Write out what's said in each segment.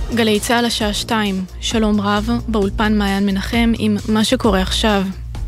גלי צהל השעה 2, שלום רב, באולפן מעיין מנחם עם מה שקורה עכשיו.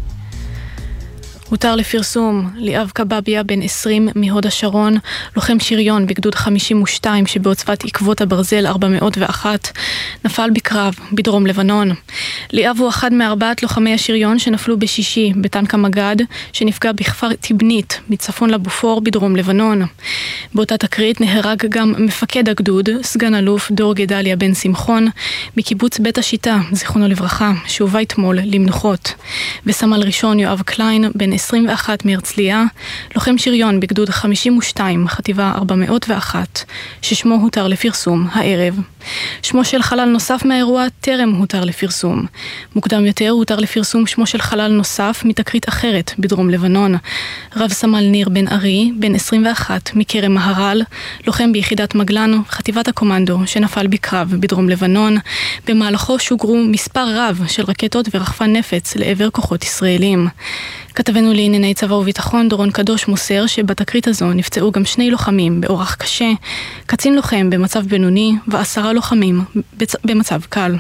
הותר לפרסום, ליאב קבביה בן 20 מהוד השרון, לוחם שריון בגדוד 52 שבעוצבת עקבות הברזל 401, נפל בקרב בדרום לבנון. ליאב הוא אחד מארבעת לוחמי השריון שנפלו בשישי בטנק המגד, שנפגע בכפר תבנית מצפון לבופור בדרום לבנון. באותה תקרית נהרג גם מפקד הגדוד, סגן אלוף דור גדליה בן שמחון, מקיבוץ בית השיטה, זיכרונו לברכה, שהובא אתמול למנוחות. וסמל ראשון יואב קליין בן 21 מהרצליה, לוחם שריון בגדוד 52, חטיבה 401, ששמו הותר לפרסום הערב. שמו של חלל נוסף מהאירוע טרם הותר לפרסום. מוקדם יותר הותר לפרסום שמו של חלל נוסף מתקרית אחרת בדרום לבנון. רב סמל ניר בן ארי, בן 21, מכרם מהר"ל, לוחם ביחידת מגלן, חטיבת הקומנדו, שנפל בקרב בדרום לבנון. במהלכו שוגרו מספר רב של רקטות ורחפן נפץ לעבר כוחות ישראלים. כתבנו לענייני צבא וביטחון דורון קדוש מוסר שבתקרית הזו נפצעו גם 2 לוחמים באורח קשה, קצין לוחם במצב בינוני ו10 לוחמים במצב קל.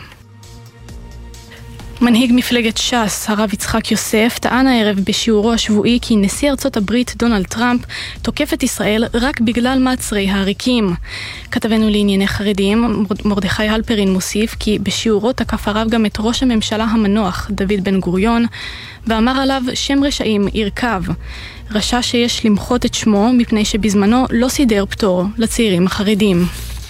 מנהיג מפלגת ש"ס, הרב יצחק יוסף, טען הערב בשיעורו השבועי כי נשיא ארצות הברית דונלד טראמפ תוקף את ישראל רק בגלל מעצרי העריקים. כתבנו לענייני חרדים, מרדכי הלפרין מוסיף כי בשיעורו תקף הרב גם את ראש הממשלה המנוח, דוד בן גוריון, ואמר עליו שם רשעים ירכב. רשע שיש למחות את שמו מפני שבזמנו לא סידר פטור לצעירים החרדים.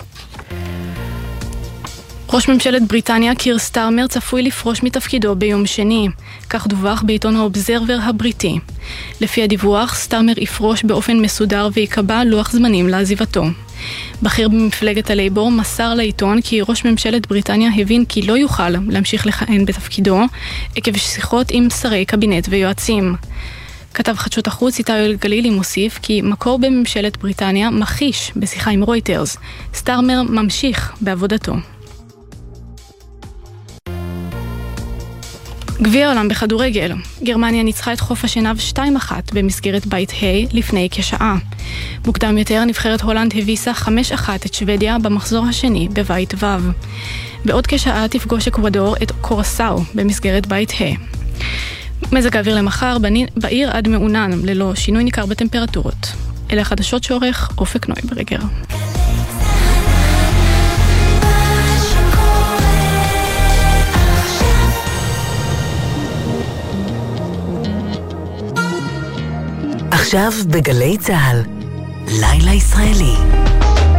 ראש ממשלת בריטניה קיר סטארמר צפוי לפרוש מתפקידו ביום שני, כך דווח בעיתון האובזרבר הבריטי. לפי הדיווח, סטארמר יפרוש באופן מסודר ויקבע לוח זמנים לעזיבתו. בכיר במפלגת הלייבור מסר לעיתון כי ראש ממשלת בריטניה הבין כי לא יוכל להמשיך לכהן בתפקידו עקב שיחות עם שרי קבינט ויועצים. כתב חדשות החוץ איתי יואל גלילי מוסיף כי מקור בממשלת בריטניה מחיש בשיחה עם רויטרס. סטארמר ממשיך בעבודתו. גביע העולם בכדורגל. גרמניה ניצחה את חוף השנהב 2-1 במסגרת בית ה' לפני כשעה. מוקדם יותר נבחרת הולנד הביסה 5-1 את שוודיה במחזור השני בבית ו'. בעוד כשעה תפגוש אקוודור את קורסאו במסגרת בית ה'. מזג האוויר למחר בעיר עד מעונן ללא שינוי ניכר בטמפרטורות. אלה החדשות שעורך אופק נויברגר. עכשיו בגלי צהל, לילה ישראלי.